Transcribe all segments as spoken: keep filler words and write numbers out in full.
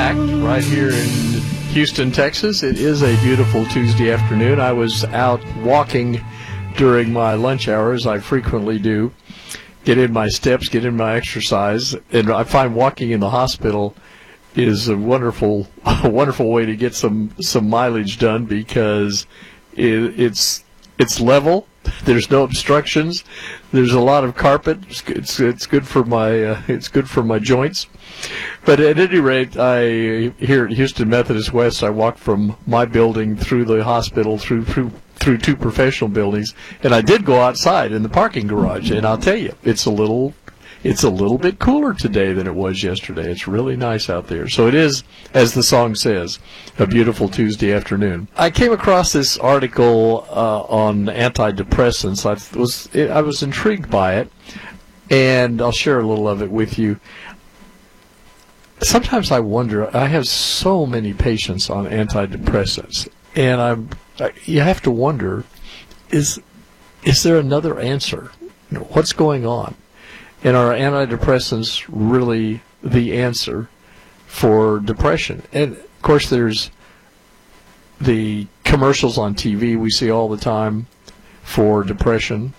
back right here in Houston, Texas. It is a beautiful Tuesday afternoon. I was out walking during my lunch hours. I frequently do. Get in my steps, get in my exercise. And I find walking in the hospital is a wonderful, a wonderful way to get some, some mileage done because it, it's it's level. There's no obstructions. There's a lot of carpet. It's it's, it's good for my uh, it's good for my joints. But at any rate, I here at Houston Methodist West, I walked from my building through the hospital, through through through two professional buildings, and I did go outside in the parking garage. And I'll tell you, it's a little it's a little bit cooler today than it was yesterday. It's really nice out there. So it is, as the song says, a beautiful Tuesday afternoon. I came across this article uh, on antidepressants. I was I was intrigued by it, and I'll share a little of it with you. Sometimes I wonder, I have so many patients on antidepressants, and I'm, you have to wonder, is is there another answer? You know, what's going on? And are antidepressants really the answer for depression? And, of course, there's the commercials on T V we see all the time for depression.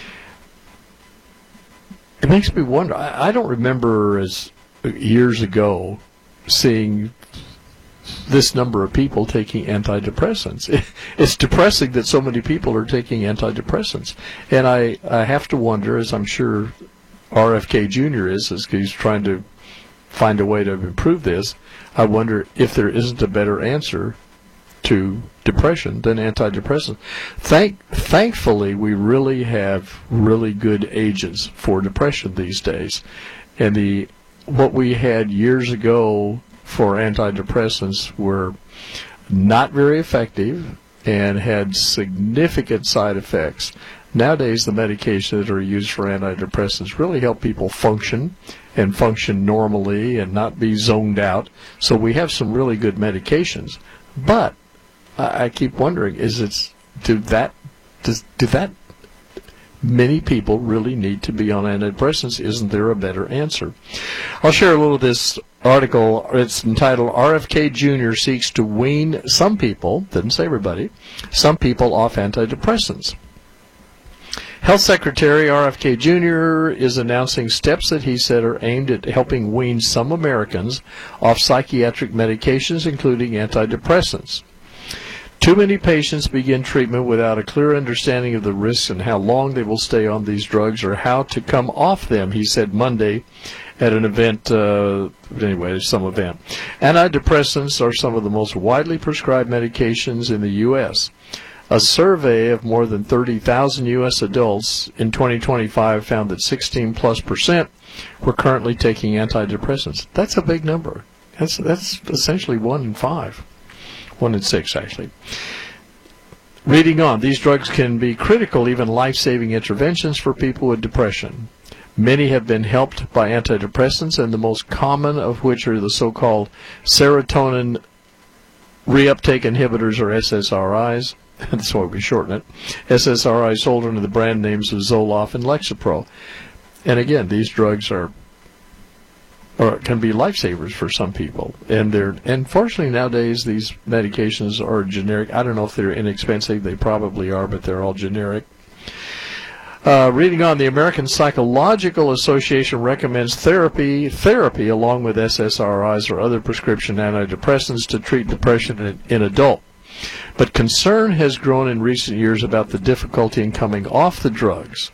It makes me wonder. I, I don't remember as years ago seeing this number of people taking antidepressants. It, it's depressing that so many people are taking antidepressants. And I, I have to wonder, as I'm sure R F K Junior is, as he's trying to find a way to improve this, I wonder if there isn't a better answer to depression than antidepressants. Thank, thankfully, we really have really good agents for depression these days. And the what we had years ago for antidepressants were not very effective and had significant side effects. Nowadays, the medications that are used for antidepressants really help people function and function normally and not be zoned out. So we have some really good medications. But I, I keep wondering, is it do that does do that many people really need to be on antidepressants? Isn't there a better answer? I'll share a little of this article. It's entitled, R F K Junior Seeks to Wean Some People, didn't say everybody, some people off antidepressants. Health Secretary R F K Junior is announcing steps that he said are aimed at helping wean some Americans off psychiatric medications, including antidepressants. Too many patients begin treatment without a clear understanding of the risks and how long they will stay on these drugs or how to come off them, he said Monday at an event, uh, anyway, some event. Antidepressants are some of the most widely prescribed medications in the U S A survey of more than thirty thousand U S adults in twenty twenty-five found that sixteen plus percent were currently taking antidepressants. That's a big number. That's, that's essentially one in five. One in six, actually. Reading on, these drugs can be critical, even life-saving interventions for people with depression. Many have been helped by antidepressants, and the most common of which are the so-called serotonin reuptake inhibitors, or S S R Is. That's why we shorten it. S S R Is sold under the brand names of Zoloft and Lexapro. And again, these drugs are or can be lifesavers for some people. And they're, and fortunately nowadays these medications are generic. I don't know if they're inexpensive. They probably are, but they're all generic. Uh, reading on, the American Psychological Association recommends therapy, therapy along with S S R Is or other prescription antidepressants to treat depression in, in adults. But concern has grown in recent years about the difficulty in coming off the drugs.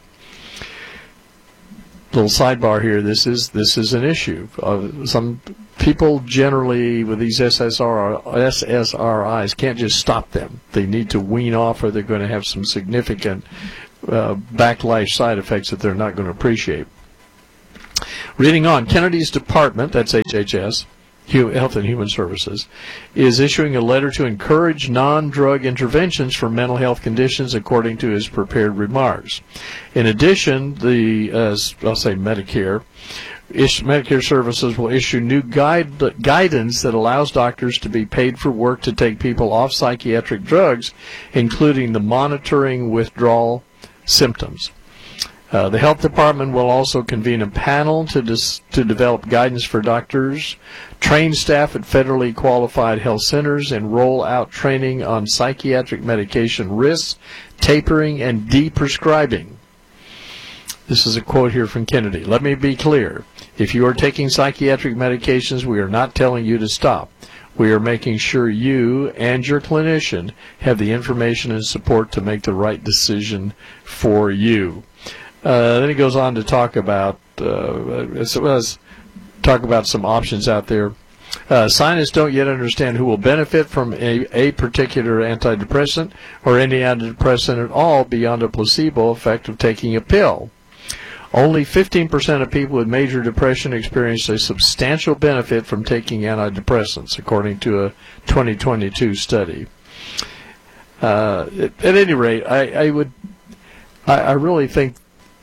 Little sidebar here, this is this is an issue. Uh, some people generally with these S S R Is can't just stop them. They need to wean off or they're going to have some significant uh, backlash side effects that they're not going to appreciate. Reading on, Kennedy's Department, that's H H S, Health and Human Services, is issuing a letter to encourage non-drug interventions for mental health conditions, according to his prepared remarks. In addition, the uh, I'll say Medicare, ish, Medicare Services will issue new guide, guidance that allows doctors to be paid for work to take people off psychiatric drugs, including the monitoring withdrawal symptoms. Uh, the health department will also convene a panel to dis to develop guidance for doctors, train staff at federally qualified health centers, and roll out training on psychiatric medication risks, tapering, and deprescribing. This is a quote here from Kennedy. Let me be clear. If you are taking psychiatric medications, we are not telling you to stop. We are making sure you and your clinician have the information and support to make the right decision for you. Uh, then he goes on to talk about uh, as well as talk about some options out there. Uh, scientists don't yet understand who will benefit from a, a particular antidepressant or any antidepressant at all beyond a placebo effect of taking a pill. Only fifteen percent of people with major depression experience a substantial benefit from taking antidepressants, according to a twenty twenty-two study. Uh, at, at any rate, I, I would, I, I really think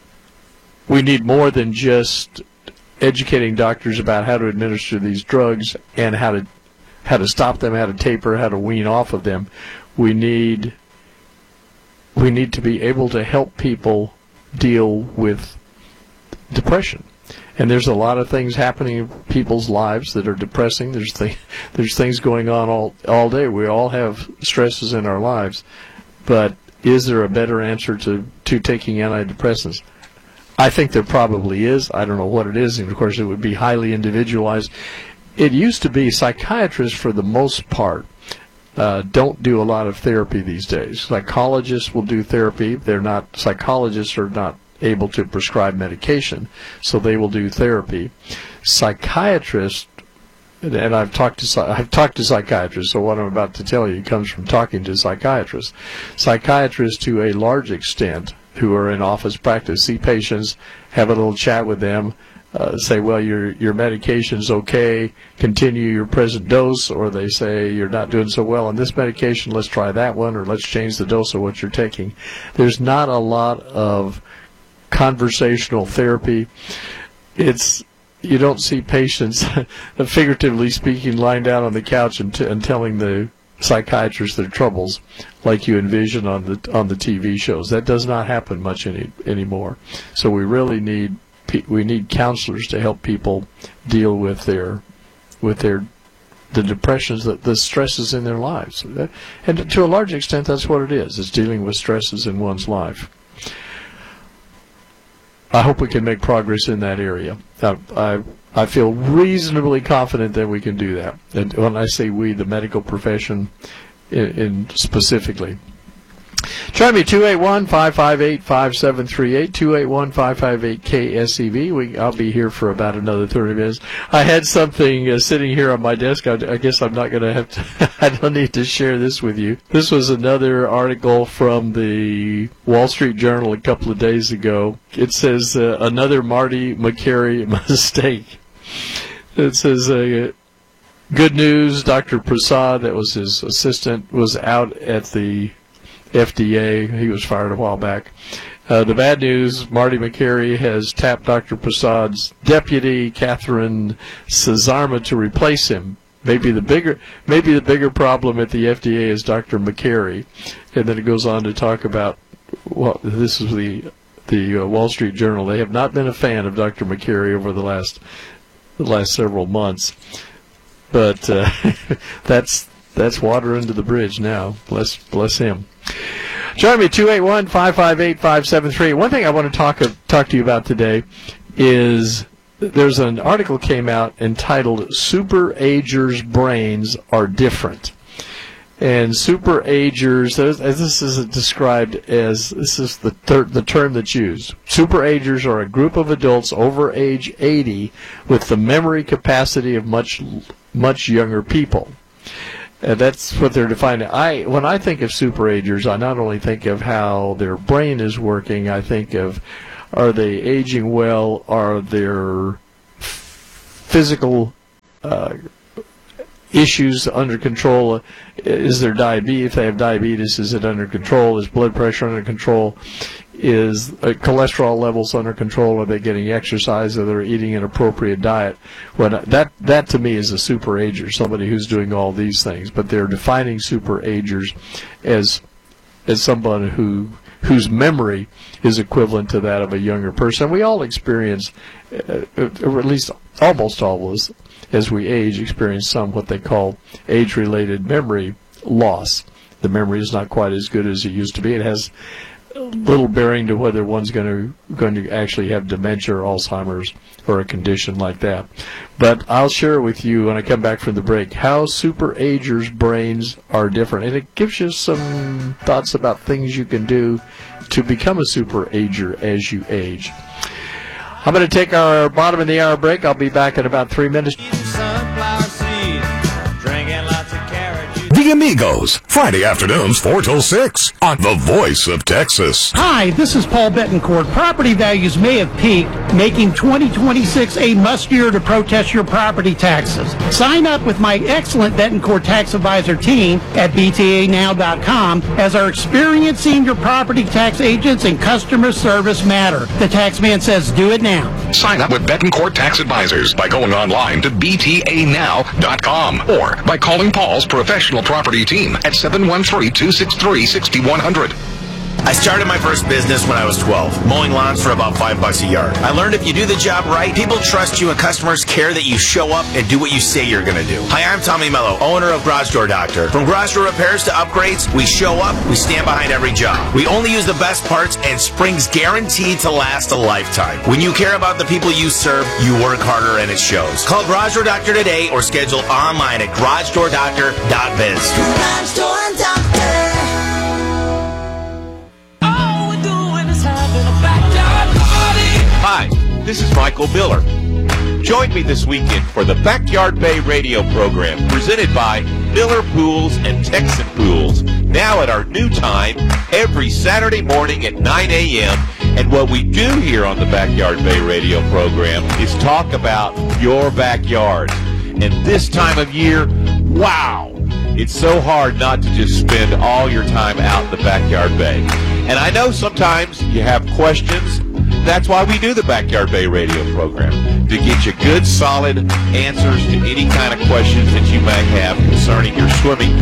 we need more than just educating doctors about how to administer these drugs and how to how to stop them, how to taper, how to wean off of them. We need we need to be able to help people deal with depression. And there's a lot of things happening in people's lives that are depressing. There's th there's things going on all all day. We all have stresses in our lives, but is there a better answer to to taking antidepressants? I think there probably is. I don't know what it is, and of course it would be highly individualized. It used to be psychiatrists, for the most part, uh, don't do a lot of therapy these days. Psychologists will do therapy. They're not, psychologists are not able to prescribe medication, so they will do therapy. Psychiatrists, and I've talked to I've talked to psychiatrists, so what I'm about to tell you comes from talking to psychiatrists. Psychiatrists, to a large extent, who are in office practice, see patients, have a little chat with them, uh, say, well, your your medication's okay, continue your present dose, or they say you're not doing so well on this medication, let's try that one, or let's change the dose of what you're taking. There's not a lot of conversational therapy. It's you don't see patients, figuratively speaking, lying down on the couch and, t and telling the psychiatrist their troubles like you envision on the on the T V shows. That does not happen much any anymore. So we really need we need counselors to help people deal with their with their the depressions, that the stresses in their lives. And to a large extent, that's what it is. It's dealing with stresses in one's life. I hope we can make progress in that area. I, I, I feel reasonably confident that we can do that. And when I say we, the medical profession in, in specifically. Try me, two eight one, five five eight, five seven three eight, two eight one, five five eight, K S E V. We, I'll be here for about another thirty minutes. I had something uh, sitting here on my desk. I, I guess I'm not going to have to, I don't need to share this with you. This was another article from the Wall Street Journal a couple of days ago. It says, uh, another Marty Makary mistake. It says, uh, good news, Doctor Prasad, that was his assistant, was out at the F D A. He was fired a while back. Uh, the bad news, Marty Makary has tapped Doctor Prasad's deputy, Catherine Cesarma, to replace him. Maybe the bigger, maybe the bigger problem at the F D A is Doctor Makary. And then it goes on to talk about, well, this is the the uh, Wall Street Journal. They have not been a fan of Doctor Makary over the last the last several months, but uh, that's that's water under the bridge now. Bless bless him. Join me, two eight one, five five eight, five seven three. One thing I want to talk talk to you about today is there's an article came out entitled "Super-Agers' Brains Are Different." And super-agers, as this is described as, this is the, ter the term that's used. Super-agers are a group of adults over age eighty with the memory capacity of much, much younger people. And that's what they're defining. I, when I think of super-agers, I not only think of how their brain is working, I think of, are they aging well? Are their physical uh, issues under control? Is there diabetes? If they have diabetes, is it under control? Is blood pressure under control? Is uh, cholesterol levels under control? Are they getting exercise? Are they eating an appropriate diet? When that that to me is a super-ager, somebody who's doing all these things. But they're defining super-agers as as someone who whose memory is equivalent to that of a younger person. We all experience, uh, or at least almost all of us, as we age, experience some what they call age-related memory loss. The memory is not quite as good as it used to be. It has little bearing to whether one's going to going to actually have dementia or Alzheimer's or a condition like that. But I'll share with you when I come back from the break how super agers' brains are different, and it gives you some thoughts about things you can do to become a super ager as you age. I'm going to take our bottom of the hour break. I'll be back in about three minutes. The Amigos, Friday afternoons four till six on The Voice of Texas. Hi, this is Paul Betancourt. Property values may have peaked, making twenty twenty-six a must-year to protest your property taxes. Sign up with my excellent Betancourt Tax Advisor team at B T A now dot com, as our experienced senior property tax agents and customer service matter. The Taxman says do it now. Sign up with Betancourt Tax Advisors by going online to B T A now dot com or by calling Paul's professional property team at seven one three, two six three, six one zero zero. I started my first business when I was twelve, mowing lawns for about five bucks a yard. I learned if you do the job right, people trust you and customers care that you show up and do what you say you're going to do. Hi, I'm Tommy Mello, owner of Garage Door Doctor. From garage door repairs to upgrades, we show up, we stand behind every job. We only use the best parts, and spring's guaranteed to last a lifetime. When you care about the people you serve, you work harder and it shows. Call Garage Door Doctor today or schedule online at garage door doctor dot biz. Garage Door Doctor. Hi, this is Michael Miller. Join me this weekend for the Backyard Bay radio program presented by Miller Pools and Texan Pools, now at our new time every Saturday morning at nine a.m. And what we do here on the Backyard Bay radio program is talk about your backyard. And this time of year, wow, it's so hard not to just spend all your time out in the Backyard Bay. And I know sometimes you have questions. That's why we do the Backyard Bay radio program, to get you good, solid answers to any kind of questions that you may have concerning your swimming